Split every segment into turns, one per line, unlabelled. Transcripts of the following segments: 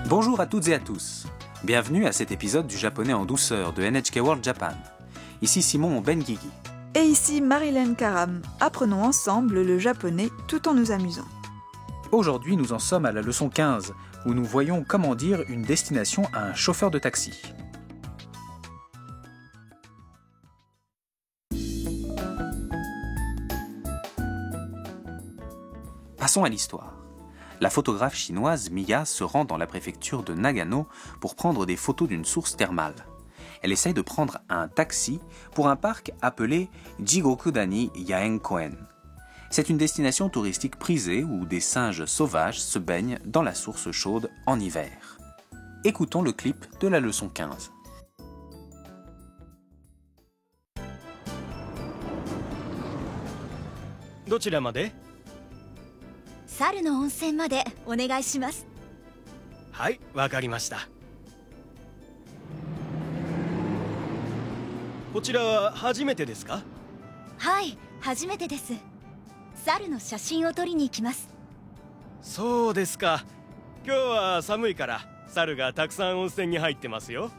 Bonjour à toutes et à tous. Bienvenue à cet épisode du japonais en douceur de NHK World Japan. Ici Simon Benguigui.
Et ici Marilyn Karam. Apprenons ensemble le japonais tout en nous amusant.
Aujourd'hui, nous en sommes à la leçon 15, où nous voyons comment dire une destination à un chauffeur de taxi. Passons à l'histoire. La photographe chinoise Miya se rend dans la préfecture de Nagano pour prendre des photos d'une source thermale. Elle essaye de prendre un taxi pour un parc appelé Jigokudani Yaenkoen. C'est une destination touristique prisée où des singes sauvages se baignent dans la source chaude en hiver. Écoutons le clip de la leçon 15.
どちらまで？
猿の温泉までお願いします。
はい、わかりました。こちらは初めてですか？
はい、初めてです。猿の写真を撮りに行きます。
そうですか。今日は寒いから猿がたくさん温泉に入ってますよ。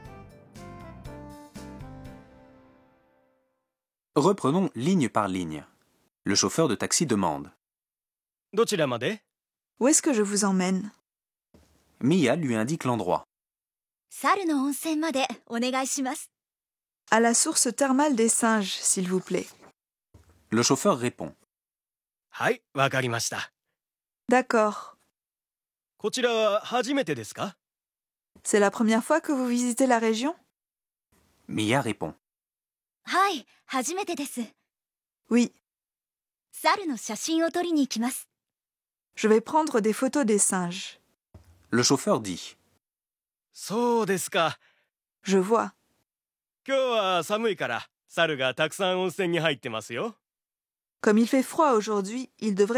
Reprenons ligne par ligne. Le chauffeur de taxi demande.
どちらまで？
Où est-ce que je vous emmène?
Miya lui indique l'endroit.
猿の温泉までお願いします。
À la source thermale des singes, s'il vous plaît.
Le chauffeur répond.
はい、わかりました。
D'accord.
こちらは初めてですか？
C'est la première fois que vous visitez la région?
Miya répond.
はい、初めてです。
Oui.
猿の写真を撮りに行きます。
Je vais prendre des photos des singes.
Le chauffeur dit.
そうですか。
Je vois.
今日は寒いから猿がたくさん温泉に入ってますよ。
Comme il fait froid aujourd'hui, il devrait